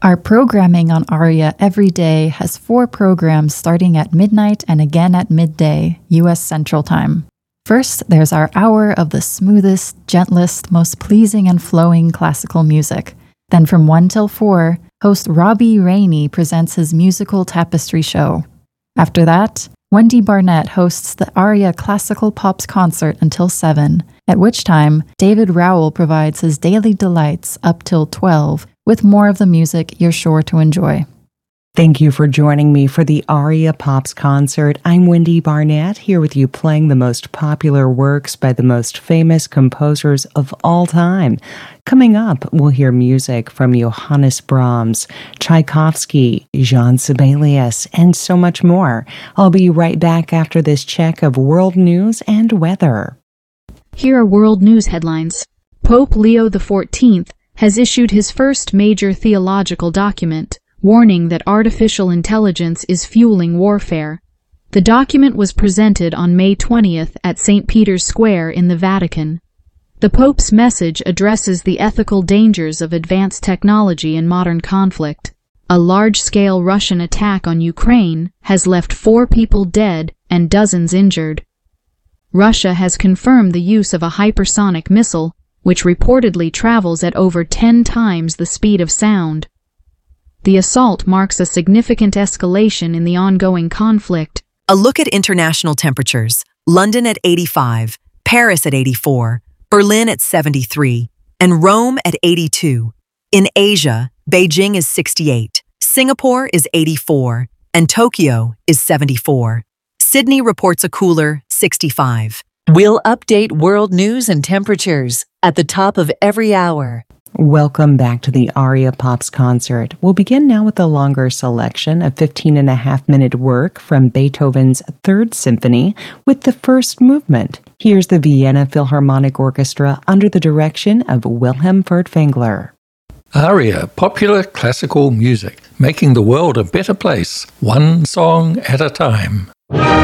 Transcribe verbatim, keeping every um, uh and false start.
Our programming on ARIA every day has four programs starting at midnight and again at midday, U S Central Time. First, there's our hour of the smoothest, gentlest, most pleasing and flowing classical music. Then from one till four, host Robbie Rainey presents his musical tapestry show. After that, Wendy Barnett hosts the ARIA Classical Pops concert until seven, at which time David Rowell provides his daily delights up till twelve, with more of the music you're sure to enjoy. Thank you for joining me for the ARIA Pops concert. I'm Wendy Barnett, here with you playing the most popular works by the most famous composers of all time. Coming up, we'll hear music from Johannes Brahms, Tchaikovsky, Jean Sibelius, and so much more. I'll be right back after this check of world news and weather. Here are world news headlines. Pope Leo the fourteenth has issued his first major theological document, warning that artificial intelligence is fueling warfare. The document was presented on May twentieth at Saint Peter's Square in the Vatican. The Pope's message addresses the ethical dangers of advanced technology in modern conflict. A large-scale Russian attack on Ukraine has left four people dead and dozens injured. Russia has confirmed the use of a hypersonic missile, which reportedly travels at over ten times the speed of sound. The assault marks a significant escalation in the ongoing conflict. A look at international temperatures. London at eighty-five, Paris at eighty-four, Berlin at seventy-three, and Rome at eighty-two. In Asia, Beijing is sixty-eight, Singapore is eighty-four, and Tokyo is seventy-four. Sydney reports a cooler sixty-five. We'll update world news and temperatures at the top of every hour. Welcome back to the ARIA Pops concert. We'll begin now with a longer selection, a fifteen and a half minute work from Beethoven's Third Symphony with the first movement. Here's the Vienna Philharmonic Orchestra under the direction of Wilhelm Furtwängler. ARIA, popular classical music, making the world a better place, one song at a time.